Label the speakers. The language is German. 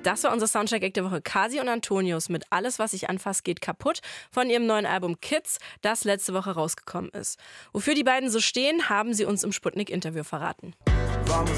Speaker 1: Das war unser Soundcheck der Woche. Kasi und Antonius mit Alles, was ich anfasse, geht kaputt von ihrem neuen Album Kids, das letzte Woche rausgekommen ist. Wofür die beiden so stehen, haben sie uns im Sputnik-Interview verraten.
Speaker 2: Warme